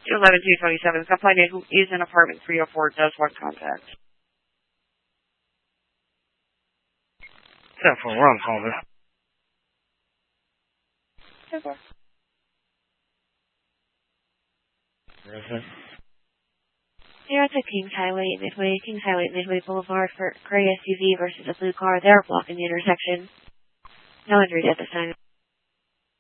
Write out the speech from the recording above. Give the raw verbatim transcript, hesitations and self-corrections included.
eleven two twenty-seven. Complainant who is in apartment three oh four does want contact. ten four, we're on call there. ten four. Where is it? Here at the Kings Highway, Midway, Kings Highway, Midway Boulevard for gray S U V versus a blue car. They're blocking the intersection. No injuries at this time.